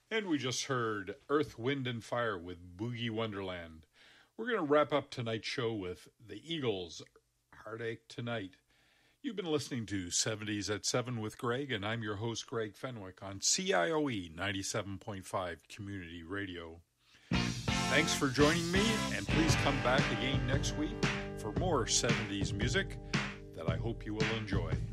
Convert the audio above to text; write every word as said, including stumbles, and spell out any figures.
And we just heard Earth, Wind, and Fire with Boogie Wonderland. We're going to wrap up tonight's show with the Eagles, Heartache Tonight. You've been listening to seventies at seven with Greg, and I'm your host, Greg Fenwick, on C I O E ninety-seven point five Community Radio. Thanks for joining me, and please come back again next week for more seventies music that I hope you will enjoy.